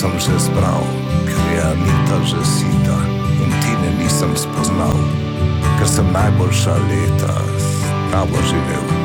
sem že zbral, ker je Anita že sita in Tine nisem spoznal, ker sem najboljša leta s tabo živel.